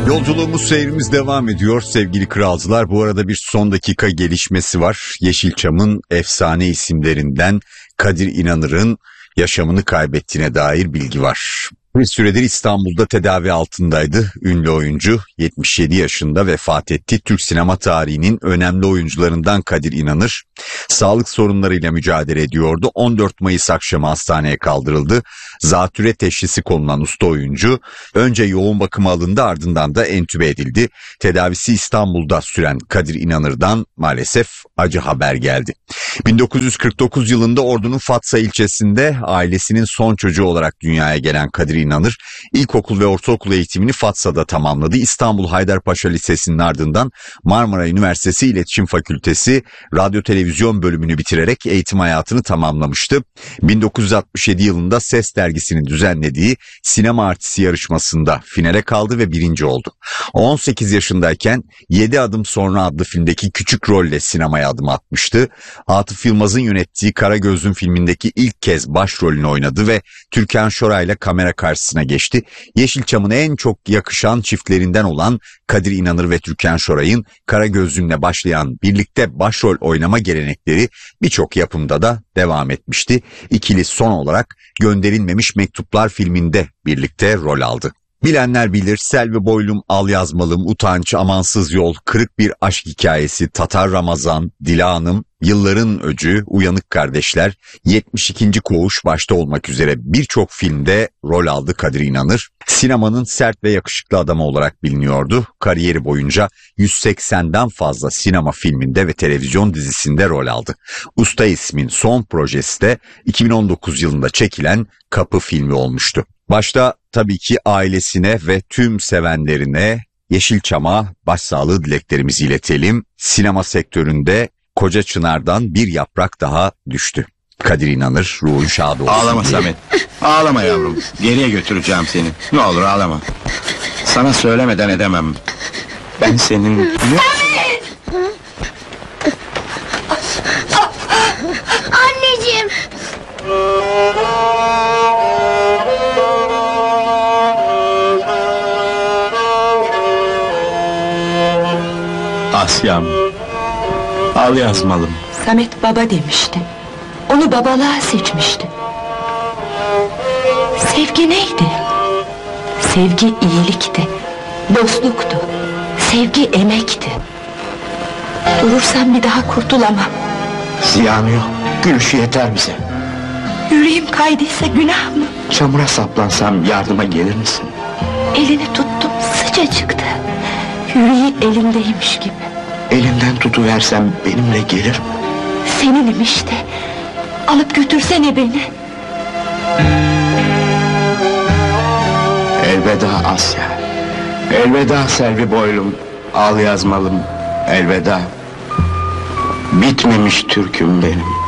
Yolculuğumuz, seyrimiz devam ediyor sevgili kralcılar. Bu arada bir son dakika gelişmesi var. Yeşilçam'ın efsane isimlerinden Kadir İnanır'ın yaşamını kaybettiğine dair bilgi var. Bir süredir İstanbul'da tedavi altındaydı. Ünlü oyuncu 77 yaşında vefat etti. Türk sinema tarihinin önemli oyuncularından Kadir İnanır sağlık sorunlarıyla mücadele ediyordu. 14 Mayıs akşamı hastaneye kaldırıldı. Zatüre teşhisi konulan usta oyuncu önce yoğun bakıma alındı, ardından da entübe edildi. Tedavisi İstanbul'da süren Kadir İnanır'dan maalesef acı haber geldi. 1949 yılında Ordu'nun Fatsa ilçesinde ailesinin son çocuğu olarak dünyaya gelen Kadir İnanır ilkokul ve ortaokul eğitimini Fatsa'da tamamladı. İstanbul Haydarpaşa Lisesi'nin ardından Marmara Üniversitesi İletişim Fakültesi Radyo Televizyon bölümünü bitirerek eğitim hayatını tamamlamıştı. 1967 yılında Ses dergisinin düzenlediği sinema artisti yarışmasında finale kaldı ve birinci oldu. 18 yaşındayken 7 Adım Sonra adlı filmdeki küçük rolle sinemaya adım atmıştı. Atıf Yılmaz'ın yönettiği Karagözlüm filmindeki ilk kez başrolünü oynadı ve Türkan Şoray'la kamera karşısına geçti. Yeşilçam'ın en çok yakışan çiftlerinden olan Kadir İnanır ve Türkan Şoray'ın Karagözlüm'le başlayan birlikte başrol oynama gelenekleri birçok yapımda da devam etmişti. İkili son olarak Gönderilmemiş Mektuplar filminde birlikte rol aldı. Bilenler bilir, Selvi Boylum, Al Yazmalım, Utanç, Amansız Yol, Kırık Bir Aşk Hikayesi, Tatar Ramazan, Dila Hanım, Yılların Öcü, Uyanık Kardeşler, 72. Koğuş başta olmak üzere birçok filmde rol aldı Kadir İnanır. Sinemanın sert ve yakışıklı adamı olarak biliniyordu. Kariyeri boyunca 180'den fazla sinema filminde ve televizyon dizisinde rol aldı. Usta ismin son projesi de 2019 yılında çekilen Kapı filmi olmuştu. Başta tabii ki ailesine ve tüm sevenlerine Yeşilçam'a başsağlığı dileklerimizi iletelim. Sinema sektöründe koca çınardan bir yaprak daha düştü. Kadir İnanır ruhun şad olsun. Ağlama diye. Samet. Ağlama yavrum. Geriye götüreceğim seni. Ne olur ağlama. Sana söylemeden edemem. Ben senin... Anneciğim. Asya'm. Al Yazmalım. Samet baba demişti. Onu babalığa seçmişti. Sevgi neydi? Sevgi iyilikti, dostluktu. Sevgi emekti. Durursam bir daha kurtulamam. Ziyanı yok, gülüşü yeter bize. Yüreğim kaydıysa günah mı? Çamura saplansam yardıma gelir misin? Elini tuttum, sıcacıktı. Yüreği elimdeymiş gibi. Elinden tutuversem benimle gelir mi? Seninim işte. Alıp götürsene beni. Elveda Asya. Elveda Selvi Boylum. Al Yazmalım. Elveda. Bitmemiş türküm benim.